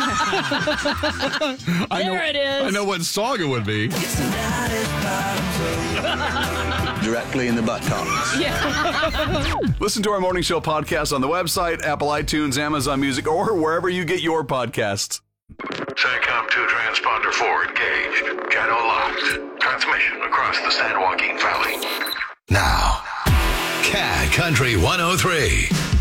There it is. I know what song it would be. Directly in the buttocks. Yeah. Listen to our morning show podcast on the website, Apple iTunes, Amazon Music, or wherever you get your podcasts. SATCOM 2 transponder 4 engaged. Channel locked. Transmission across the San Joaquin Valley. Now, Cat Country 103.